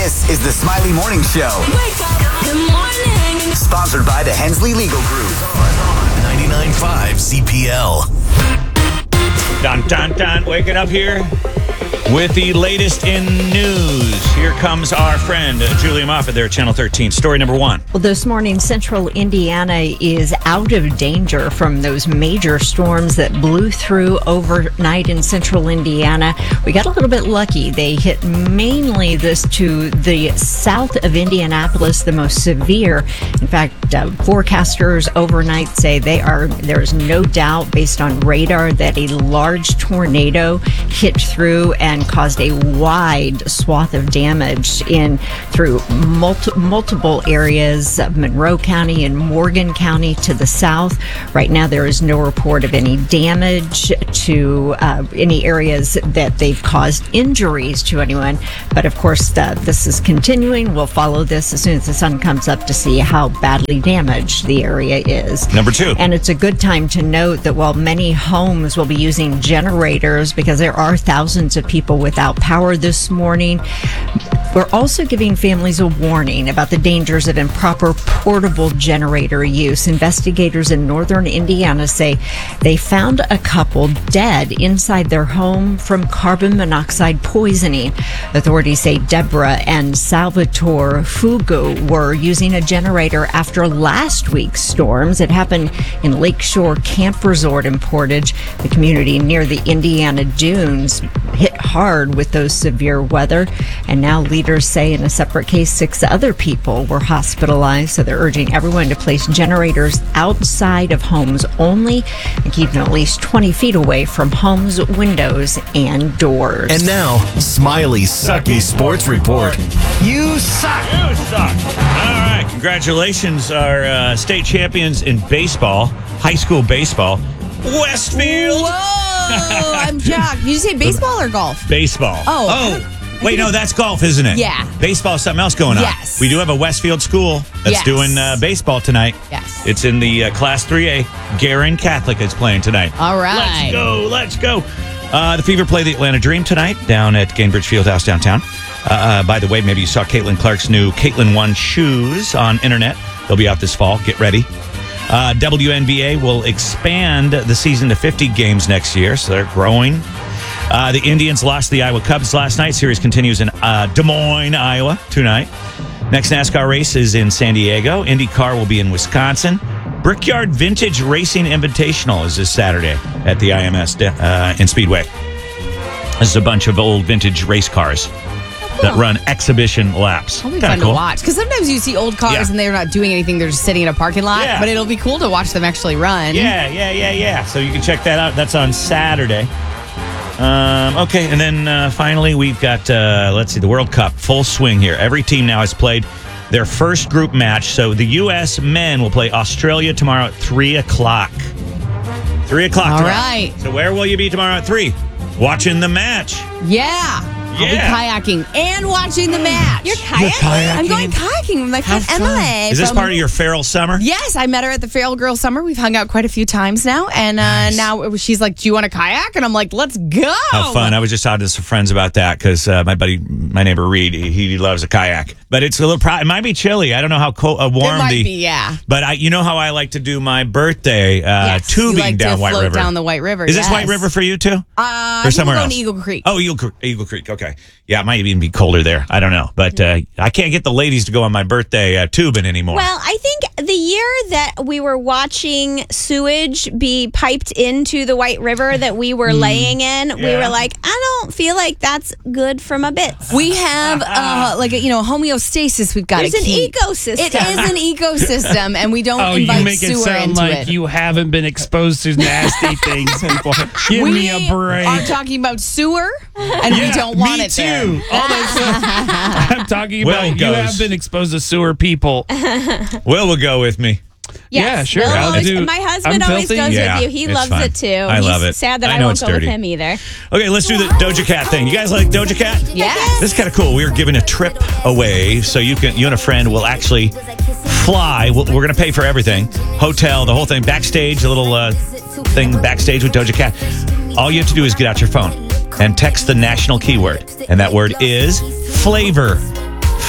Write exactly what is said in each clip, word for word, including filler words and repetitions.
This is the Smiley Morning Show. Wake up. Good morning. Sponsored by the Hensley Legal Group. ninety-nine point five C P L. Dun, dun, dun. Waking up here with the latest in news. Here comes our friend, uh, Julia Moffat there at Channel thirteen. Story number one. Well, this morning, central Indiana is out of danger from those major storms that blew through overnight in central Indiana. We got a little bit lucky. They hit mainly this to the south of Indianapolis, the most severe. In fact, uh, forecasters overnight say they are. There is no doubt, based on radar, that a large tornado hit through and caused a wide swath of damage in through multi, multiple areas of Monroe County and Morgan County to the south. Right now, there is no report of any damage to uh, any areas that they've caused injuries to anyone. But of course, uh, this is continuing. We'll follow this as soon as the sun comes up to see how badly damaged the area is. Number two. And it's a good time to note that while many homes will be using generators because there are thousands of people without power this morning, we're also giving families a warning about the dangers of improper portable generator use. Investigators in northern Indiana say they found a couple dead inside their home from carbon monoxide poisoning. Authorities say Deborah and Salvatore Fugu were using a generator after last week's storms. It happened in Lakeshore Camp Resort in Portage. The community near the Indiana Dunes hit hard with those severe weather, and now leaders say in a separate case six other people were hospitalized. So they're urging everyone to place generators outside of homes only and keep them at least twenty feet away from homes, windows, and doors. And now, Smiley's Sucky Sports Report. You suck. You suck. All right. Congratulations, our uh, state champions in baseball, high school baseball, Westfield. Whoa, I'm shocked. Did you say baseball or golf? Baseball. Oh. Oh. Wait, no, that's golf, isn't it? Yeah. Baseball is something else going on. Yes. We do have a Westfield school that's Yes. doing uh, baseball tonight. Yes. It's in the uh, Class three A. Garin Catholic is playing tonight. All right. Let's go. Let's go. Uh, the Fever play the Atlanta Dream tonight down at Gainbridge Fieldhouse downtown. Uh, uh, by the way, maybe you saw Caitlin Clark's new Caitlin One shoes on internet. They'll be out this fall. Get ready. Uh, W N B A will expand the season to fifty games next year, so they're growing. Uh, the Indians lost the Iowa Cubs last night. Series continues in uh, Des Moines, Iowa, tonight. Next NASCAR race is in San Diego. IndyCar will be in Wisconsin. Brickyard Vintage Racing Invitational is this Saturday at the I M S uh, in Speedway. This is a bunch of old vintage race cars that run exhibition laps. It'll be Kinda fun cool. to watch. Because sometimes you see old cars Yeah. and they're not doing anything. They're just sitting in a parking lot. Yeah. But it'll be cool to watch them actually run. Yeah, yeah, yeah, yeah. So you can check that out. That's on Saturday. Um, okay, and then uh, finally we've got, uh, let's see, the World Cup, full swing here. Every team now has played their first group match. So the U S men will play Australia tomorrow at three o'clock. three o'clock All tomorrow. right. So where will you be tomorrow at three? Watching the match. Yeah. I'll be Yeah. kayaking and watching the match. You're kayaking? I'm going kayaking with my friend Have fun. Emily. Is this from- part of your feral summer? Yes, I met her at the Feral Girl Summer. We've hung out quite a few times now. And uh, Nice. now she's like, do you want to kayak? And I'm like, let's go. How fun. I was just talking to some friends about that because uh, my buddy, my neighbor Reed, he, he loves a kayak. But it's a little, pro- it might be chilly. I don't know how cold, uh, warm It might the. be, yeah. But I, you know how I like to do my birthday uh, Yes, tubing you like down to White float River. down the White River. Is this yes. White River for you too? Uh, or somewhere we're else? going to Eagle Creek. Oh, Eagle, Cre- Eagle Creek. Okay. Yeah, it might even be colder there. I don't know. But uh, I can't get the ladies to go on my birthday uh, tubing anymore. Well, I think the year that we were watching sewage be piped into the White River that we were laying in, we Yeah. were like, I don't feel like that's good for my bits. We have uh, like a, you know homeostasis we've got There's to an keep. ecosystem. It is an ecosystem, and we don't Oh, invite you make it sewer sound into like it. you haven't been exposed to nasty things before. Give we me a break. are talking about sewer, and we Yeah, don't want me it too. there. All that stuff. I'm talking Will about you goes. have been exposed to sewer people. Will will go with me. Yeah, sure, Bill I'll always- do- my husband I'm always filthy. goes Yeah, with you. He it's loves fun. it too. I He's love it. sad that I I, know won't it's go dirty. with him either. Okay, let's do the Doja Cat thing. You guys like Doja Cat? Yes. This is kind of cool. We are giving a trip away, so you can you and a friend will actually fly. We'll, we're going to pay for everything, hotel, the whole thing, backstage, a little uh, thing backstage with Doja Cat. All you have to do is get out your phone and text the national keyword, and that word is flavor.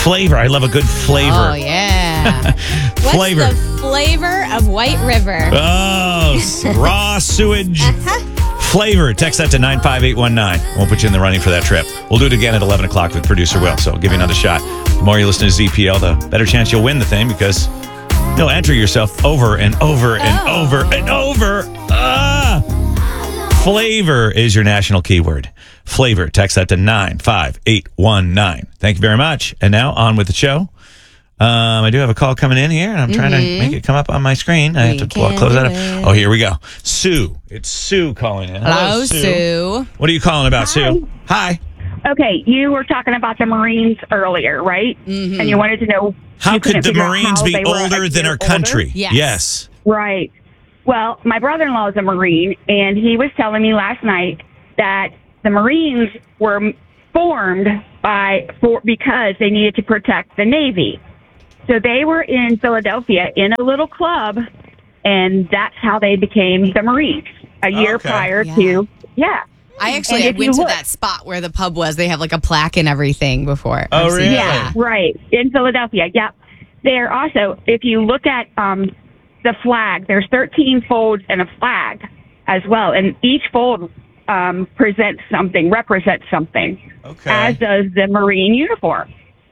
Flavor. I love a good flavor. Oh, yeah. What's Flavor. the flavor of White River? Oh, s- raw sewage. Flavor. Text that to nine five eight one nine. We'll put you in the running for that trip. We'll do it again at eleven o'clock with producer Will. So I'll give you another shot. The more you listen to Z P L, the better chance you'll win the thing because you'll enter yourself over and over and Oh. over and over. Ah! Flavor is your national keyword. Flavor. Text that to nine five eight one nine. Thank you very much. And now on with the show. Um, I do have a call coming in here, and I'm trying to make it come up on my screen. I have to cl- can close that do up. it. Oh, here we go. Sue. It's Sue calling in. Hello, Sue. What are you calling about, Sue? Hi. Okay, you were talking about the Marines earlier, right? Mm-hmm. And you wanted to know How you could couldn't the figure out Marines how be they were a older than year our country? Yes. Yes. older? Right. Well, my brother-in-law is a Marine, and he was telling me last night that the Marines were formed by for because they needed to protect the Navy. So they were in Philadelphia in a little club, and that's how they became the Marines a year Okay. prior Yeah. to yeah. I actually And I if went you to look- that spot where the pub was. They have like a plaque and everything before. Oh, I've seen really? it. Yeah, right. In Philadelphia. Yep. There also, if you look at um, the flag, there's thirteen folds and a flag as well. And each fold um, presents something, represents something, Okay. as does the Marine uniform.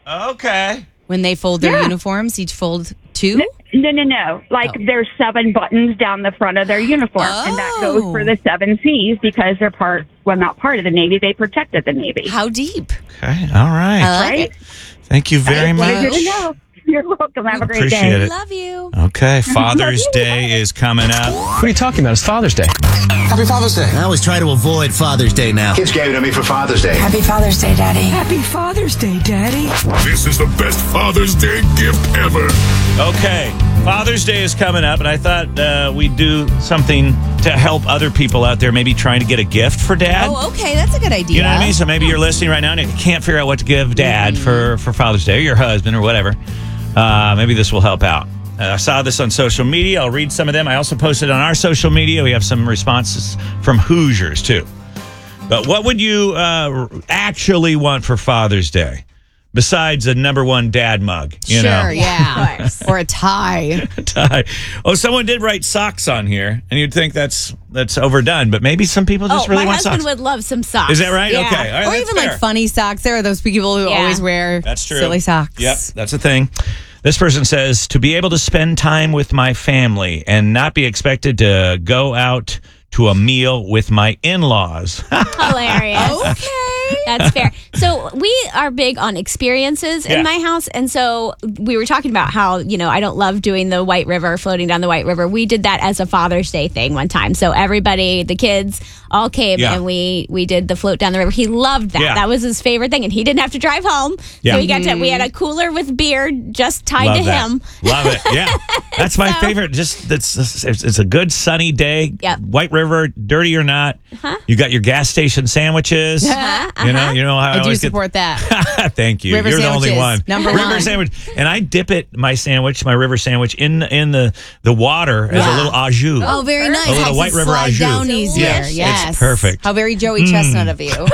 Okay. When they fold their Yeah. uniforms, each fold two? No, no, no. Like Oh. there's seven buttons down the front of their uniform. And that goes Oh. for the seven C's because they're part, well, not part of the Navy. They protected the Navy. How deep? Okay. All right. I like Right? it. Thank you very What is much. it to know? You're welcome. Have a great Appreciate day. it. Love you. Okay. Father's Day is coming up. What are you talking about? It's Father's Day. Happy Father's Day. I always try to avoid Father's Day now. Kids gave it to me for Father's Day. Happy Father's Day, Daddy. Happy Father's Day, Daddy. This is the best Father's Day gift ever. Okay. Father's Day is coming up, and I thought uh, we'd do something to help other people out there, maybe trying to get a gift for Dad. Oh, okay. That's a good idea. You know what I mean? So maybe you're listening right now and you can't figure out what to give Dad for, for Father's Day or your husband or whatever. Uh, maybe this will help out. Uh, I saw this on social media. I'll read some of them. I also posted on our social media. We have some responses from Hoosiers, too. But what would you uh, actually want for Father's Day? Besides a number one dad mug, you sure, know. yeah. Or a tie. Tie. Oh, someone did write socks on here, and you'd think that's that's overdone, but maybe some people just oh, really my want husband socks. would love some socks. Is that right? Yeah. Okay. All right, Or that's even fair. like funny socks. There are those people who Yeah. always wear That's true. silly socks. Yep, that's a thing. This person says to be able to spend time with my family and not be expected to go out to a meal with my in-laws. Hilarious. Okay. That's fair. So we are big on experiences Yeah. in my house. And so we were talking about how, you know, I don't love doing the White River, floating down the White River. We did that as a Father's Day thing one time. So everybody, the kids all came Yeah. and we we did the float down the river. He loved that. Yeah. That was his favorite thing. And he didn't have to drive home. Yeah. So we got to, we had a cooler with beer just tied Love to that. him. Love it. Yeah. That's my So- favorite. Just that's it's, it's a good sunny day. Yep. White River, dirty or not. You got your gas station sandwiches. Uh-huh, You know, you know how I, I do always support that. get River Thank you. You're the only sandwiches, one. number river one. sandwich. And I dip it my sandwich, my river sandwich in in the the water as a Yeah. little au jus. Oh, very nice. A little Helps White it River slide au jus. down easier. Yes, Yes. it's perfect. How very Joey Chestnut of you.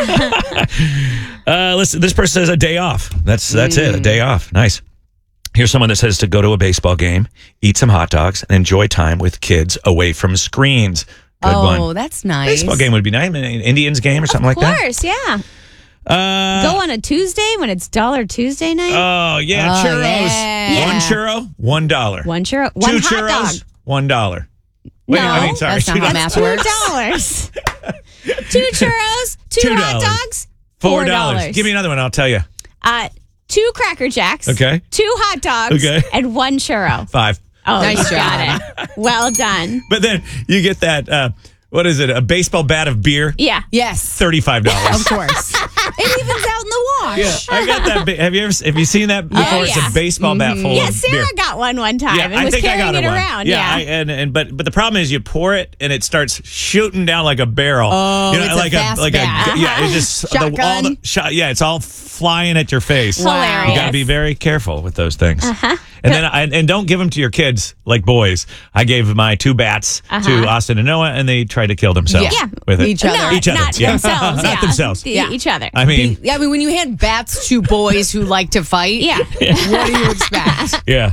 Uh, listen, this person says a day off. That's that's it, Mm. a day off. Nice. Here's someone that says to go to a baseball game, eat some hot dogs, and enjoy time with kids away from screens. Good oh, one. that's nice. Baseball game would be nice. An Indians game or something Of like that. course, yeah. Uh, Go on a Tuesday when it's Dollar Tuesday night. Oh yeah, Oh, churros. yeah. One churro, one dollar. one churro, one Two hot churros, dog. one dollar. Wait, No, I mean, sorry, that's not two how dollars. math Two works. dollars. Two churros, two, Two hot dollars. dogs, Four four dollars. dollars. Give me another one. I'll tell you. Uh, two Cracker Jacks. Okay. Two hot dogs. Okay. And one churro. Five. Oh, Nice you got it. Well done. But then you get that. Uh, what is it? A baseball bat of beer. Yeah. Yes. Thirty-five dollars. Of course. It evens out in the wash. Yeah, I got that. ba- Have you ever? Have you seen that before? Oh, It's yeah. a baseball bat full Yeah, of Sarah beer. got one one time Yeah, and I was think I carrying got it one. around. Yeah, Yeah. I, and and but but the problem is you pour it and it starts shooting down like a barrel. Oh, you know, it's a like fast like bat. a yeah. It just the, all Shotgun. the shot. Yeah, it's all flying at your face. Hilarious. You got to be very careful with those things. Uh-huh. And then I, and don't give them to your kids like boys. I gave my two bats Uh-huh. to Austin and Noah, and they tried tried to kill themselves Yeah. with it. Each other. Not, Each other, not yeah. themselves. Not yeah. themselves. The- Yeah. Each other. I mean, Yeah, I mean, when you hand bats to boys who like to fight, Yeah. what do you expect? yeah.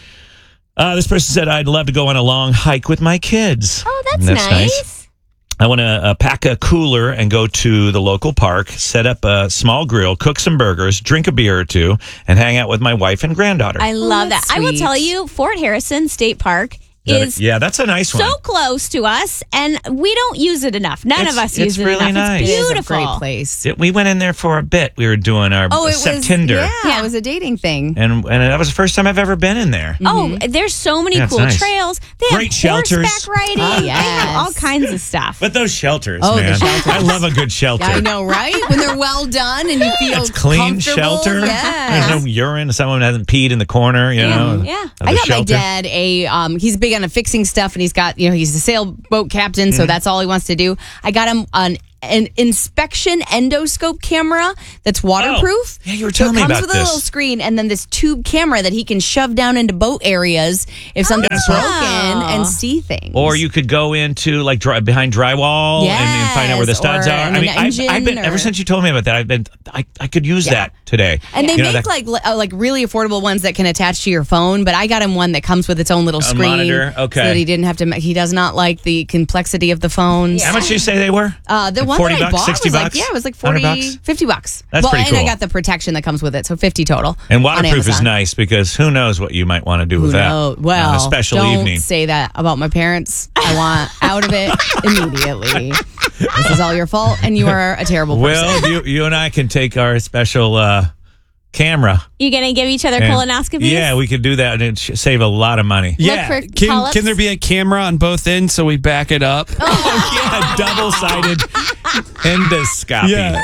Uh, this person said, I'd love to go on a long hike with my kids. Oh, that's, That's nice. nice. I want to uh, pack a cooler and go to the local park, set up a small grill, cook some burgers, drink a beer or two, and hang out with my wife and granddaughter. I love that. that's I will sweet. tell you, Fort Harrison State Park That- is yeah, that's a nice one. so close to us, and we don't use it enough. None It's- of us it's use it really enough. nice. It's It is a beautiful. great place. Yeah, we went in there for a bit. We were doing our Oh, it was September. Yeah, Yeah. it was a dating thing. And, and that was the first time I've ever been in there. Oh, there's so many Yeah, it's cool nice. trails. They Great have shelters. horseback riding. Oh, They have all yes. kinds of stuff. But those shelters, Oh, the man. shelters. I love a good shelter. Yeah, I know, right? When they're well done and you feel It's clean comfortable. shelter. Yes. There's no urine. Someone hasn't peed in the corner, you know. yeah. of I the got my shelter. dad a um he's big on fixing stuff, and he's got, you know, he's a sailboat captain, Mm-hmm. so that's all he wants to do. I got him an an inspection endoscope camera that's waterproof. Oh, yeah, you were So telling it me comes about with a this. little screen and then this tube camera that he can shove down into boat areas if something's That's broken right. and see things. Or you could go into like dry, behind drywall and, and find out where the Yes, studs or are. in I an mean, I've, I've engine been or- ever since you told me about that. I've been I, I could use that today. And they You know, make that- like li- uh, like really affordable ones that can attach to your phone, but I got him one that comes with its own little A screen, monitor? Okay. so that he didn't have to. ma- He does not like the complexity of the phones. How much did you say they were? Uh, the Like one forty that I bucks, bought sixty was like, bucks? yeah, it was like one forty, hundred bucks? fifty bucks. That's well, pretty and I cool. got the protection that comes with it, so fifty total. And on waterproof is Amazon. nice because who knows what you might want to do with Who that knows? Well, on a special don't evening. say that about my parents. I want out of it immediately. This is all your fault, and you are a terrible person. Well, you you and I can take our special uh, camera. You gonna give each other and- colonoscopies? Yeah, we could do that and it should save a lot of money. Yeah. for Can, polyps? can there be a camera on both ends so we back it up? Yeah, double-sided endoscopy. Yeah.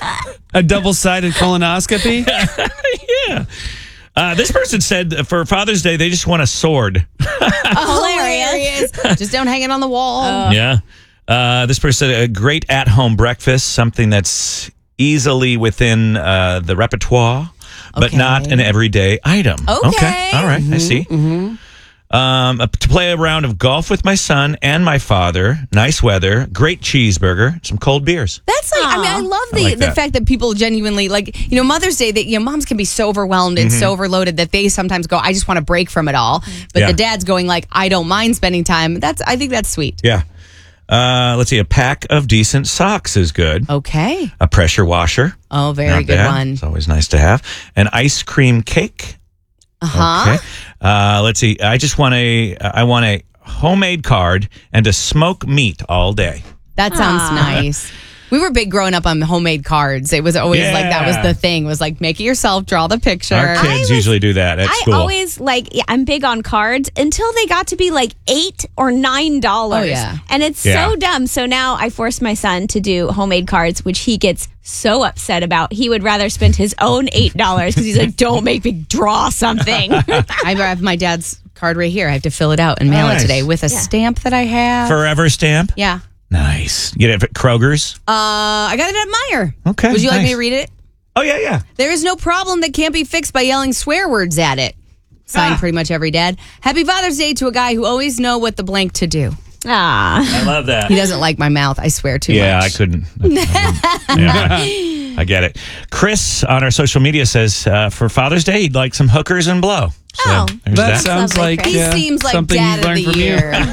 A double sided colonoscopy? Yeah. Uh, this person said for Father's Day they just want a sword. Hilarious. Just don't hang it on the wall. Yeah. Uh, this person said a great at-home breakfast, something that's easily within uh, the repertoire, but Okay. not an everyday item. Okay. All right. I see. Um, uh, to play a round of golf with my son and my father. Nice weather, great cheeseburger, some cold beers. That's like, I mean, I Aw. love I the, like the that. fact that people genuinely, like, you know, Mother's Day, that, you know, moms can be so overwhelmed and so overloaded that they sometimes go, I just want to break from it all. But Yeah. the dad's going, like, I don't mind spending time. That's, I think that's sweet. Yeah. Uh, let's see. A pack of decent socks is good. Okay. A pressure washer. Oh, very Not good bad. one. It's always nice to have. An ice cream cake. Uh huh. Okay. Uh, let's see. I just want a. I want a homemade card and to smoke meat all day. That sounds Aw. nice. We were big growing up on homemade cards. It was always like that was Yeah. the thing. Was like make it yourself, draw the picture. Our kids was- usually do that at I school. always like. Yeah, I'm big on cards until they got to be like eight or nine dollars. Oh, yeah. and it's Yeah. so dumb. So now I force my son to do homemade cards, which he gets so upset about. He would rather spend his own eight dollars because he's like, "Don't make me draw something." I have my dad's card right here. I have to fill it out and mail Nice. it today with a stamp that I have. Forever stamp. yeah. Nice. Get it at Kroger's. Uh, I got it at Meyer. Okay, Would you like me nice. to read it? Oh yeah, yeah. There is no problem that can't be fixed by yelling swear words at it. Signed Ah. pretty much every dad. Happy Father's Day to a guy who always know what the blank to do. Ah, I love that. He doesn't like my mouth. I swear too Yeah, much. I couldn't. Yeah, I, I get it. Chris on our social media says uh, for Father's Day he'd like some hookers and blow. So Oh. there's That that. sounds Lovely, like Chris. He uh, seems like something dad you've of learned the from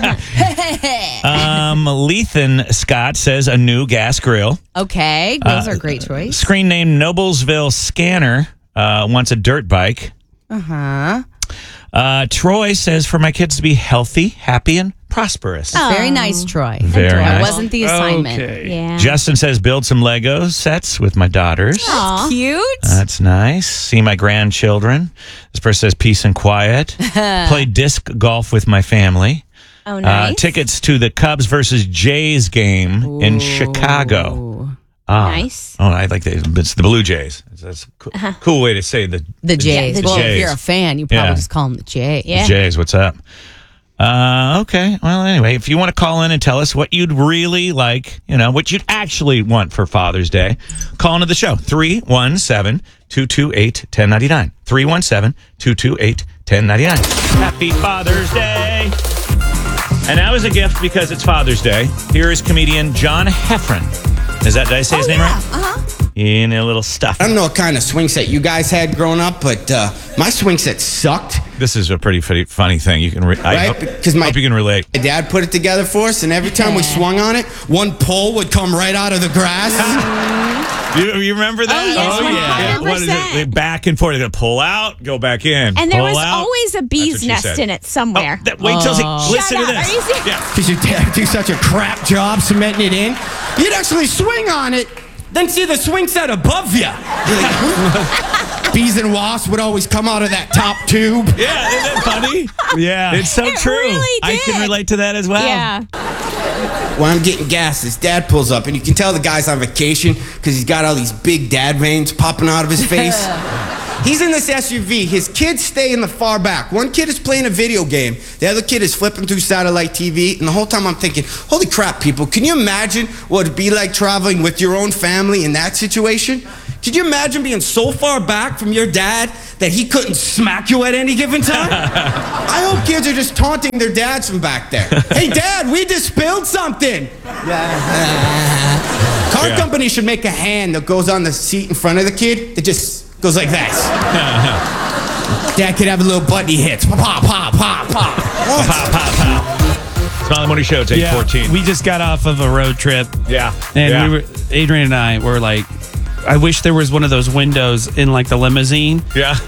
year. Um, Lethan Scott says a new gas grill. Okay, those are a great choice. Screen name Noblesville Scanner uh, wants a dirt bike. Uh-huh. Uh, Troy says for my kids to be healthy, happy, and prosperous. Very nice, Troy. Very That nice. wasn't the assignment. Okay. yeah. Justin says build some Lego sets with my daughters. Aw. Cute. That's nice. See my grandchildren. This person says peace and quiet. Play disc golf with my family. Oh, Uh, nice. tickets to the Cubs versus Jays game in Chicago. Ah. Nice. Oh, I like that. It's the Blue Jays. That's a cool, cool way to say the, The Jays. the well, Jays. if you're a fan, you probably Yeah. just call them the Jays. Yeah. the Jays. What's up? Uh, okay. Well, anyway, if you want to call in and tell us what you'd really like, you know, what you'd actually want for Father's Day, call into the show. three one seven, two two eight, one zero nine nine. three one seven, two two eight, one zero nine nine. Happy Father's Day. And that was a gift because it's Father's Day. Here is comedian John Heffron. Is that, did I say his Oh, name yeah. right? Uh-huh. In a little stuff. I don't know what kind of swing set you guys had growing up, but uh, my swing set sucked. This is a pretty funny, funny thing. You can, re- I Right? hope, Because my- hope you can relate. My dad put it together for us, and every time we swung on it, one pole would come right out of the grass. You, you remember that? Oh, yes, one hundred What is it? percent. They back and forth. They go pull out, go back in. And there pull was out. always a That's bee's what she nest said. in it somewhere. Oh, that, wait till she, listen Shut to up. this. Are you serious? Yeah. Because your dad do such a crap job cementing it in. You'd actually swing on it, then see the swing set above you. Bees and wasps would always come out of that top tube. Yeah, isn't that funny? Yeah. It's so It true. really I can did. relate to that as well. Yeah. When I'm getting gas, his dad pulls up, and you can tell the guy's on vacation because he's got all these big dad veins popping out of his face. He's in this S U V. His kids stay in the far back. One kid is playing a video game. The other kid is flipping through satellite T V. And the whole time I'm thinking, holy crap, people, can you imagine what it'd be like traveling with your own family in that situation? Could you imagine being so far back from your dad that he couldn't smack you at any given time? I hope kids are just taunting their dads from back there. Hey, Dad, we just spilled something. Car Yeah. company should make a hand that goes on the seat in front of the kid that just goes like this. Dad could have a little button he hits. Pop, pop, pop, pop, pop. Pow, pow, pow. Smiley Morning Show, it's eight Yeah, fourteen. we just got off of a road trip. Yeah. And yeah. we were, Adrian and I were like, I wish there was one of those windows in like the limousine. Yeah.